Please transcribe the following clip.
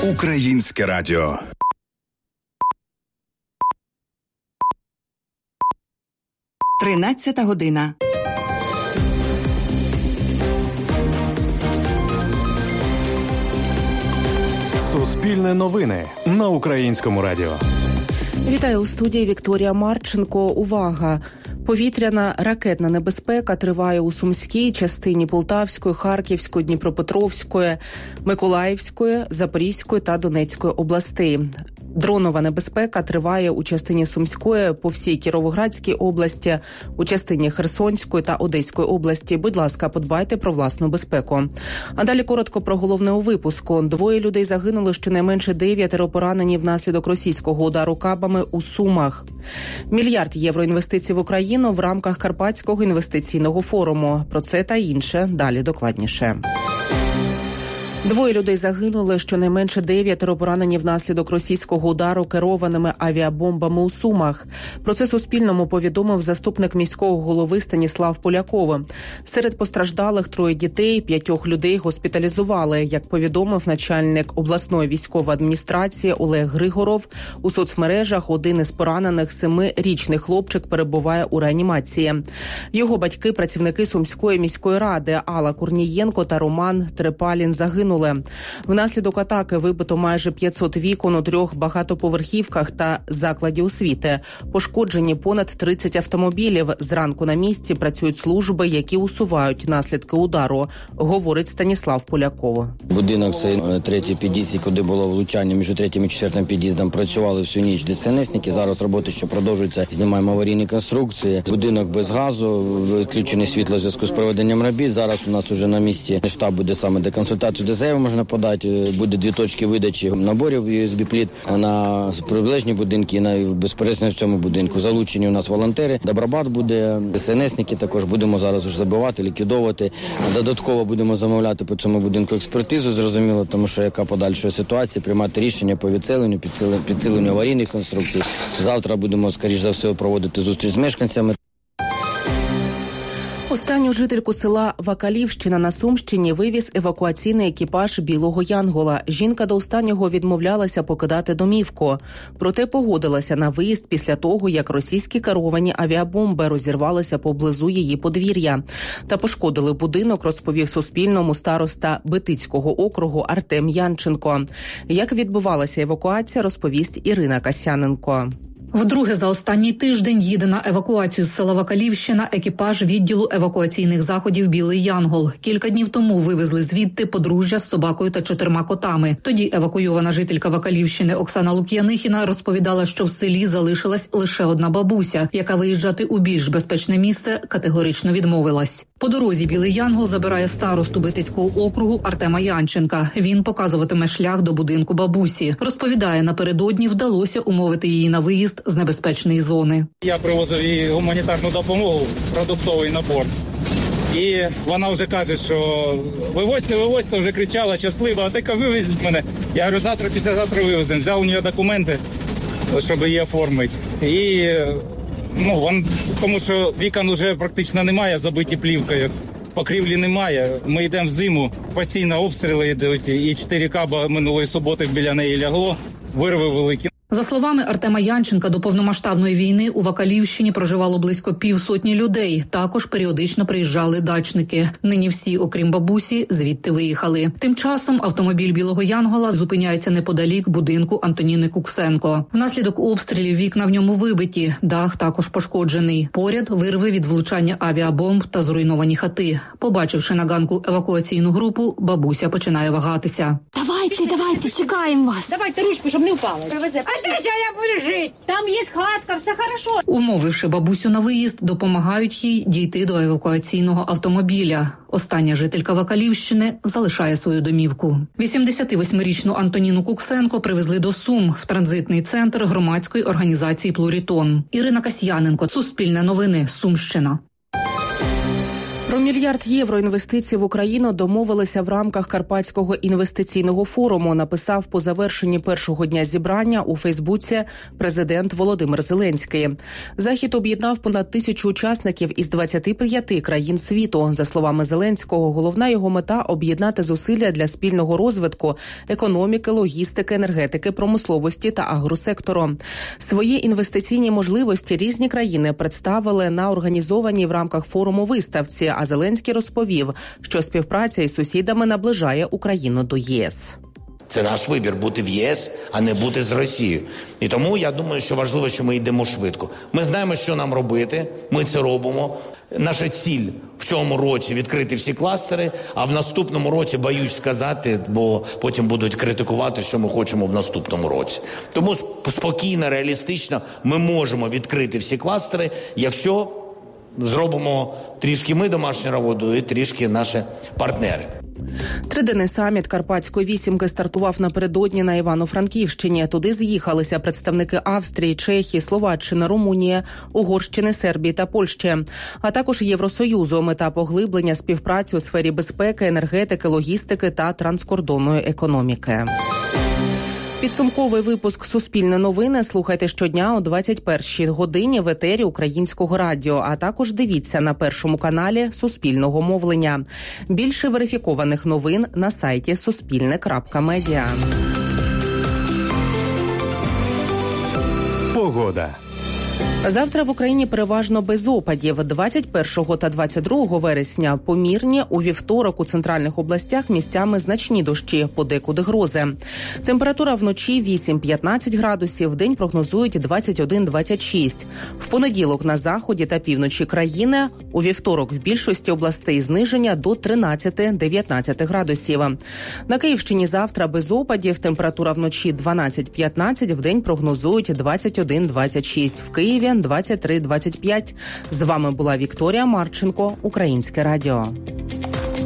Українське радіо. Тринадцята година. Суспільне новини на Українському радіо. Вітаю у студії Вікторія Марченко. Увага! Повітряна ракетна небезпека триває у Сумській частині Полтавської, Харківської, Дніпропетровської, Миколаївської, Запорізької та Донецької областей. Дронова небезпека триває у частині Сумської, по всій Кіровоградській області, у частині Херсонської та Одеської області. Будь ласка, подбайте про власну безпеку. А далі коротко про головне у випуску. 2 людей загинули, щонайменше 9 поранені внаслідок російського удару кабами у Сумах. $1 мільярд інвестицій в Україну в рамках Карпатського інвестиційного форуму. Про це та інше далі докладніше. 2 людей загинули, щонайменше 9 поранені внаслідок російського удару керованими авіабомбами у Сумах. Про це Суспільному повідомив заступник міського голови Станіслав Поляков. Серед постраждалих 3 дітей, 5 людей госпіталізували. Як повідомив начальник обласної військової адміністрації Олег Григоров, у соцмережах один із поранених 7-річний хлопчик перебуває у реанімації. Його батьки – працівники Сумської міської ради Алла Корнієнко та Роман Трепалін загинули. Внаслідок атаки вибито майже 500 вікон у 3 багатоповерхівках та закладі освіти. Пошкоджені понад 30 автомобілів. Зранку на місці працюють служби, які усувають наслідки удару, говорить Станіслав Поляков. Будинок – це 3-й під'їзд, куди було влучання між 3-м і 4-м під'їздом. Працювали всю ніч ДСНСники. Зараз роботи ще продовжуються. Знімаємо аварійні конструкції. Будинок без газу, виключене світло в зв'язку з проведенням робіт. Зараз у нас уже на місці штаб буде саме де консультацію заяву можна подати, буде 2 точки видачі наборів USB-пліт на прилеглі будинки і на безперечно в цьому будинку. Залучені у нас волонтери, Добробат буде, СНСники також будемо зараз вже забивати, ліквідовувати. Додатково будемо замовляти по цьому будинку експертизу, зрозуміло, тому що яка подальша ситуація, приймати рішення по відселенню, підсиленню аварійних конструкцій. Завтра будемо, скоріш за все, проводити зустріч з мешканцями. Останню жительку села Вакалівщина на Сумщині вивіз евакуаційний екіпаж «Білого Янгола». Жінка до останнього відмовлялася покидати домівку. Проте погодилася на виїзд після того, як російські керовані авіабомби розірвалися поблизу її подвір'я. Та пошкодили будинок, розповів Суспільному староста Битицького округу Артем Янченко. Як відбувалася евакуація, розповість Ірина Касяненко. Вдруге за останній тиждень їде на евакуацію з села Вакалівщина екіпаж відділу евакуаційних заходів «Білий Янгол». Кілька днів тому вивезли звідти подружжя з собакою та 4 котами. Тоді евакуйована жителька Вакалівщини Оксана Лук'янихіна розповідала, що в селі залишилась лише одна бабуся, яка виїжджати у більш безпечне місце категорично відмовилась. По дорозі «Білий Янгол» забирає старосту Битицького округу Артема Янченка. Він показуватиме шлях до будинку бабусі. Розповідає, напередодні вдалося умовити її на виїзд з небезпечної зони. Я привозив їй гуманітарну допомогу, продуктовий набор. І вона вже каже, що вивозьте, вже кричала, щаслива, а тільки вивезіть мене. Я говорю, завтра, післязавтра вивеземо. Взяв у неї документи, щоб її оформити. І, тому що вікон вже практично немає, забиті плівкою. Покрівлі немає. Ми йдемо в зиму, постійно обстріли йдуть. І 4 каба минулої суботи біля неї лягло, вирви великі. За словами Артема Янченка, до повномасштабної війни у Вакалівщині проживало близько 500 людей. Також періодично приїжджали дачники. Нині всі, окрім бабусі, звідти виїхали. Тим часом автомобіль «Білого Янгола» зупиняється неподалік будинку Антоніни Куксенко. Внаслідок обстрілів вікна в ньому вибиті, дах також пошкоджений. Поряд вирви від влучання авіабомб та зруйновані хати. Побачивши на ганку евакуаційну групу, бабуся починає вагатися. Давайте, чекаємо вас. Давайте ручку, щоб не впали. Привезе. А де я буду жити? Там є хатка, все хорошо. Умовивши бабусю на виїзд, допомагають їй дійти до евакуаційного автомобіля. Остання жителька Вакалівщини залишає свою домівку. 88-річну Антоніну Куксенко привезли до Сум в транзитний центр громадської організації «Плурітон». Ірина Касяненко, Суспільне новини, Сумщина. Про Про мільярд євро інвестицій в Україну домовилися в рамках Карпатського інвестиційного форуму, написав по завершенні першого дня зібрання у Фейсбуці президент Володимир Зеленський. Захід об'єднав понад 1000 учасників із 25 країн світу. За словами Зеленського, головна його мета – об'єднати зусилля для спільного розвитку економіки, логістики, енергетики, промисловості та агросектору. Свої інвестиційні можливості різні країни представили на організованій в рамках форуму виставці, а Зеленський розповів, що співпраця із сусідами наближає Україну до ЄС. Це наш вибір – бути в ЄС, а не бути з Росією. І тому я думаю, що важливо, що ми йдемо швидко. Ми знаємо, що нам робити, ми це робимо. Наша ціль в цьому році – відкрити всі кластери, а в наступному році, боюсь сказати, бо потім будуть критикувати, що ми хочемо в наступному році. Тому спокійно, реалістично ми можемо відкрити всі кластери, якщо зробимо трішки ми домашню роботу і трішки наші партнери. Триденний саміт Карпатської вісімки стартував напередодні на Івано-Франківщині. Туди з'їхалися представники Австрії, Чехії, Словаччини, Румунії, Угорщини, Сербії та Польщі, а також Євросоюзу. Мета – поглиблення співпраці у сфері безпеки, енергетики, логістики та транскордонної економіки. Підсумковий випуск «Суспільне новини» слухайте щодня о 21-й годині в етері Українського радіо, а також дивіться на Першому каналі Суспільного мовлення. Більше верифікованих новин на сайті suspilne.media. Погода. Завтра в Україні переважно без опадів. 21 та 22 вересня помірні, у вівторок у центральних областях місцями значні дощі, подекуди грози. Температура вночі 8-15 градусів, вдень прогнозують 21-26. В понеділок на заході та півночі країни, у вівторок в більшості областей зниження до 13-19 градусів. На Київщині завтра без опадів, температура вночі 12-15, вдень прогнозують 21-26. В Києві 23-25. З вами була Вікторія Марченко, Українське радіо.